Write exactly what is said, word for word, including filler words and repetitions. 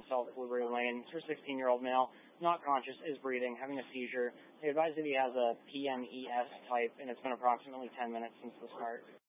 South Blueberry Lane. It's for a sixteen-year-old male, not conscious, is breathing, having a seizure. They advise that he has a P M E S type, and it's been approximately ten minutes since the start.